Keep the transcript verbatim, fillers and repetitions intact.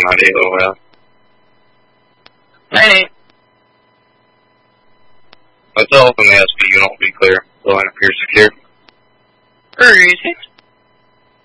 ninety-eight Ohio. Hey. Myself and the S P unit will be clear. The line appears secure. Where is it?